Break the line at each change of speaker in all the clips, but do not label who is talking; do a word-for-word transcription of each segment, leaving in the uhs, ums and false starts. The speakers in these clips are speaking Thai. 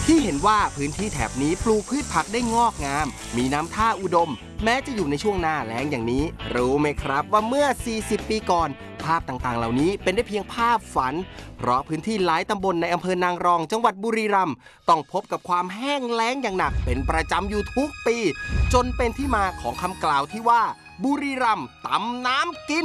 ที่เห็นว่าพื้นที่แถบนี้ปลูกพืชผักได้งอกงามมีน้ำท่าอุดมแม้จะอยู่ในช่วงหน้าแล้งอย่างนี้รู้ไหมครับว่าเมื่อสี่สิบปีก่อนภาพต่างๆเหล่านี้เป็นได้เพียงภาพฝันเพราะพื้นที่หลายตำบลในอำเภอนางรองจังหวัดบุรีรัมย์ต้องพบกับความแห้งแล้งอย่างหนักเป็นประจำอยู่ทุกปีจนเป็นที่มาของคำกล่าวที่ว่าบุรีรัมย์ตำน้ำกิน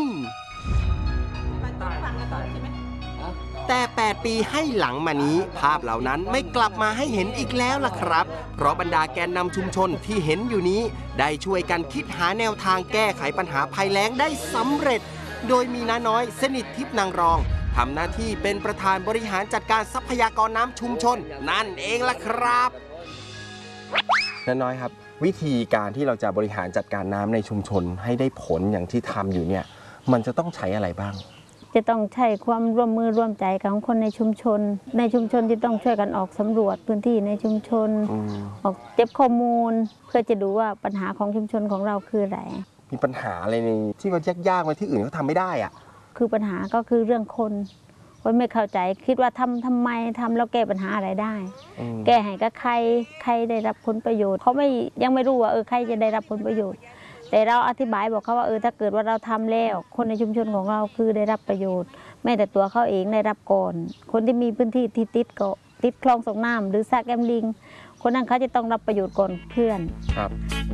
แต่แปดปีให้หลังมานี้ภาพเหล่านั้นไม่กลับมาให้เห็นอีกแล้วล่ะครับเพราะบรรดาแกนนำชุมชนที่เห็นอยู่นี้ได้ช่วยกันคิดหาแนวทางแก้ไขปัญหาภัยแล้งได้สำเร็จโดยมีน้าน้อยสนิททิพย์นางรองทำหน้าที่เป็นประธานบริหารจัดการทรัพยากรน้ำชุมชนนั่นเองล่ะครับน้าน้อยครับวิธีการที่เราจะบริหารจัดการน้ำในชุมชนให้ได้ผลอย่างที่ทำอยู่เนี่ยมันจะต้องใช้อะไรบ้าง
จะต้องใช้ความร่วมมือร่วมใจของคนในชุมชนในชุมชนที่ต้องช่วยกันออกสำรวจพื้นที่ในชุมชน อ, ออกเก็บข้อมูลเพื่อจะดูว่าปัญหาของชุมชนของเราคืออะไร
มีปัญหาอะไรในที่มันยากๆมาที่อื่นเขาทำไม่ได้อะ
คือปัญหาก็คือเรื่องคนคนไม่เข้าใจคิดว่าทำทำไมทำแล้วแก้ปัญหาอะไรได้แก้ให้กับใครใครได้รับผลประโยชน์เขาไม่ยังไม่รู้ว่าเออใครจะได้รับผลประโยชน์แต่เราอธิบายบอกเขาว่าเออถ้าเกิดว่าเราทำแล้วคนในชุมชนของเราคือได้รับประโยชน์แม้แต่ตัวเขาเองได้รับก่อนคนที่มีพื้นที่ที่ติดก็ติดคลองส่งน้ำหรือสระแกมลิงคนนั้นเขาจะต้องรับประโยชน์ก่อนเพื่อน
ครับ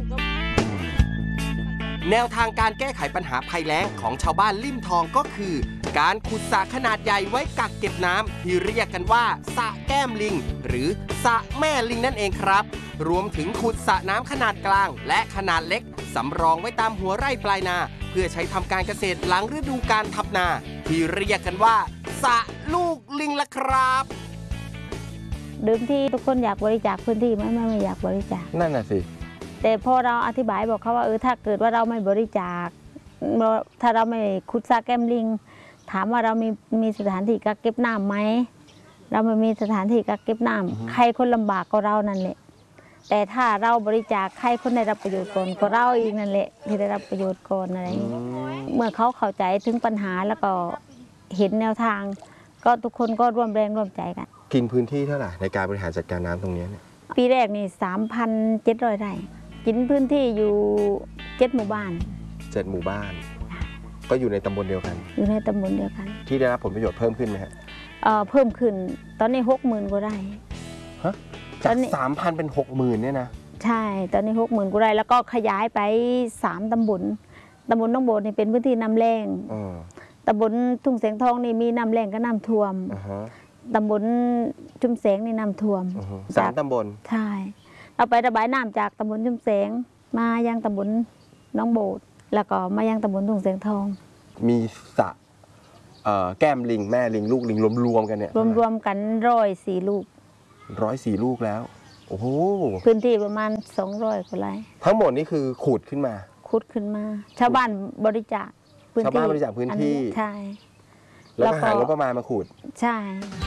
แนวทางการแก้ไขปัญหาภัยแล้งของชาวบ้านลิ่มทองก็คือการขุดสระขนาดใหญ่ไว้กักเก็บน้ำที่เรียกกันว่าสระแก้มลิงหรือสระแม่ลิงนั่นเองครับรวมถึงขุดสระน้ำขนาดกลางและขนาดเล็กสำรองไว้ตามหัวไร่ปลายนาเพื่อใช้ทำการเกษตรหลังฤดูการทำนาที่เรียกกันว่าสระลูกลิงล่ะครับ
เดิมที่ทุกคนอยากบริจาคพื้นที่ไม่ไม่ไม่อยากบริจาค
นั่นน่ะสิ
แต่พอเราอธิบายบอกเขาว่าเออถ้าเกิดว่าเราไม่บริจาคถ้าเราไม่ขุดสระแก้มลิงถามว่าเรามีมีสถานที่กักเก็บน้ำไหมเราไม่มีสถานที่กักเก็บน้ำใครคนลำบากก็เรานั่นแหละแต่ถ้าเราบริจาคใครคนได้รับประโยชน์ก่อนก็เราเองนั่นแหละที่ได้รับประโยชน์ก่อนอะไรอย่างนี้เมื่อเขาเข้าใจถึงปัญหาแล้วก็เห็นแนวทางก็ทุกคนก็ร่วมแรงร่วมใจกัน
กินพื้นที่เท่าไหร่ในการบริหารจัดการน้ำตรงนี้เนี่ย
ปีแรกนี่สามพันเจ็ดร้อยไร่กินพื้นที่อยู่เจ็ดหมู่บ้าน
เจ็ดหมู่บ้านก็อยู่ในตำบลเดียวกัน
อยู่ในตำบลเดียวกัน
ที่ได้รับผลประโยชน์เพิ่มขึ้นไหมฮะ
เอ่อเพิ่มขึ้นตอนนี้หกหมื่นกว่าไร่
ฮะจากสามพันเป็นหกหมื่นเนี่ยนะ
ใช่ตอนนี้หกหมื่นกว่าไร่แล้วก็ขยายไปสามตำบลตำบลน้องโบดนี่เป็นพื้นที่น้ำแล้งตำบลทุ่งแสงทองนี่มีน้ำแล้งก็น้ำท่วมตำบลชุมแสงนี่น้ำท่วม
สามตำบล
ใช่เราไประบายน้ำจากตำบลชุมแสงมายังตำบลน้องโบดแล้วก็มายังตำบลทุ่งแสงทอง
มีสระแก้มลิงแม่ลิงลูกลิงรวมๆกันเนี่ย
รวมๆกันร้อยสี่ลูก
ร้อยสี่ลูกแล้วโอ้โห
พื้นที่ประมาณสองร้อยกว่าไร่
ทั้งหมดนี่คือขุดขึ้นมา
ขุดขึ้นมาชาวบ้านบริจาค
พื้นที่ชาวบ้านบริจาคพื้นที่
ใช่
แล้วก็หางบประมาณมาขุด
ใช่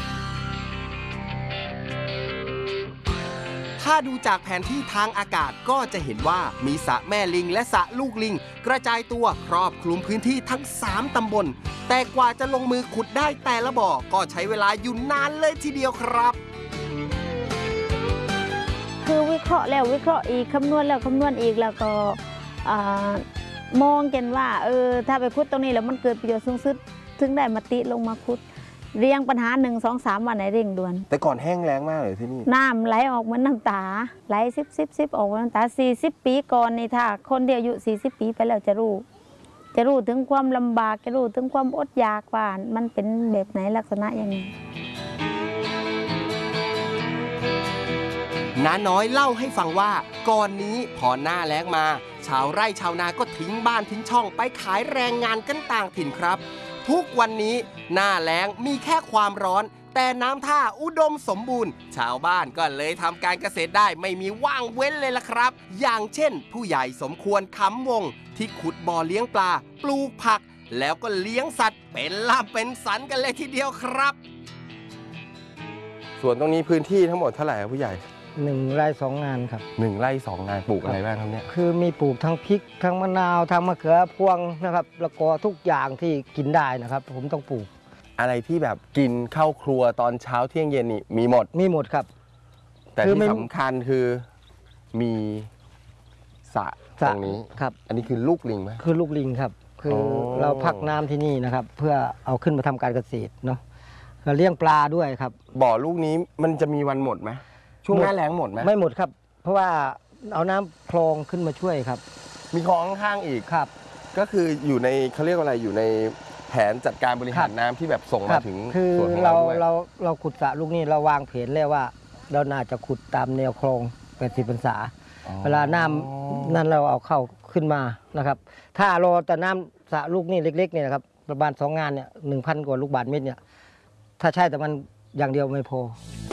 ถ้าดูจากแผนที่ทางอากาศก็จะเห็นว่ามีสระแม่ลิงและสระลูกลิงกระจายตัวครอบคลุมพื้นที่ทั้งสามตำบลแต่กว่าจะลงมือขุดได้แต่ละบ่อก็ใช้เวลาอยู่นานเลยทีเดียวครับ
คือวิเคราะห์แล้ววิเคราะห์อีกคำนวณแล้วคำนวณอีกแล้วก็มองกันว่าเออถ้าไปขุดตรงนี้แล้วมันเกิดประโยชน์สูงสุดถึงได้มติลงมาขุดเรียงปัญหาหนึ่งสองสามวันไหนเร่งด่วน
แต่ก่อนแห้งแล้งมากเลยที่นี่
น้ำไหลออกเหมือนน้ำตาไหลซิบซิบซิบออกเหมือนน้ำตาสี่สิบปีก่อนนี่ถ้าคนที่อายุสี่สิบปีไปแล้วจะรู้จะรู้ถึงความลำบากจะรู้ถึงความอดอยากว่ามันเป็นแบบไหนลักษณะยังไง
น้าน้อยเล่าให้ฟังว่าก่อนนี้พอหน้าแล้งมาชาวไร่ชาวนาก็ทิ้งบ้านทิ้งช่องไปขายแรงงานกันต่างถิ่นครับทุกวันนี้หน้าแล้งมีแค่ความร้อนแต่น้ำท่าอุดมสมบูรณ์ชาวบ้านก็เลยทำการเกษตรได้ไม่มีว่างเว้นเลยล่ะครับอย่างเช่นผู้ใหญ่สมควรคำวงที่ขุดบ่อเลี้ยงปลาปลูกผักแล้วก็เลี้ยงสัตว์เป็นลาบเป็นสันกันเลยทีเดียวครับส่วนตรงนี้พื้นที่ทั้งหมดเท่าไหร่ครับผู้ใหญ่
หนึ่งไร่สองงานครับ
หนึ่งไร่สองงานปลูกอะไรบ้างครับเนี่ย
คือมีปลูกทั้งพริกทั้งมะนาวทั้งมะเขือพวงนะครับแล้วก็ทุกอย่างที่กินได้นะครับผมต้องปลูก
อะไรที่แบบกินเข้าครัวตอนเช้าเที่ยงเย็นนี่มีหมด
มีหมดครับ
โหแต่
คือ
ที่
ไม่
สำคัญคือมีสระ
ส
ต
ระ
รงนี้
ครับ
อันนี้คือลูกลิงไหม
คือลูกลิงครับ คืออ
อ
เราพักน้ำที่นี่นะครับ เพื่อเอาขึ้นมาทำการเกษตรเนาะเราเลี้ยงปลาด้วยครับ
บ่อลูกนี้มันจะมีวันหมดไหมช่วง
หม
ห
ด
น้าแล้งหมดไหม
ไม่หมดครับ เพราะว่าเอาน้ำคลองขึ้นมาช่วยครับ
มีคลองข้างๆอีก
ครับ
ก็คืออยู่ในเขาเรียกว่าอะไรอยู่ในแผนจัดการบริหารน้ำที่แบบส่ง
ค
มา
รับ
ถึง
คือ
ส่วนของ
เรา
เราด้วย
เราเราขุดสระลูกนี้เราวางแผนแล้วว่า เราน่าจะขุดตามแนวคลองแปดสิบพรรษา
อ๋อ
เวลาน้ำนั้นเราเอาเข้าขึ้นมานะครับ ถ้ารอแต่น้ำสระลูกนี่เล็กๆเนี่ยนะครับประมาณสองงานเนี่ยหนึ่งพันกว่าลูกบาศก์เมตรเนี่ยถ้าใช่แต่มันอย่างเดียวไม่พอ